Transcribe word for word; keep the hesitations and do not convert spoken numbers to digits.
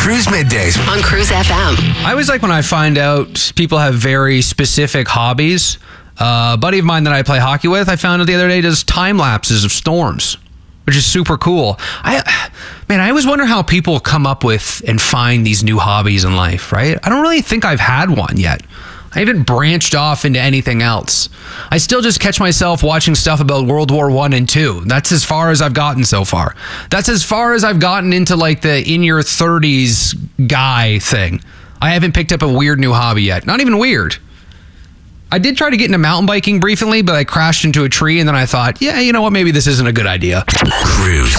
Cruise Middays on Cruise F M. I always like when I find out people have very specific hobbies. Uh, a buddy of mine that I play hockey with, I found out the other day, does time lapses of storms, which is super cool. I, man, I always wonder how people come up with and find these new hobbies in life, right? I don't really think I've had one yet. I haven't branched off into anything else. I still just catch myself watching stuff about World War One and Two. That's as far as I've gotten so far. That's as far as I've gotten into like the in your thirties guy thing. I haven't picked up a weird new hobby yet. Not even weird. I did try to get into mountain biking briefly, but I crashed into a tree and then I thought, yeah, you know what? Maybe this isn't a good idea. Cruise.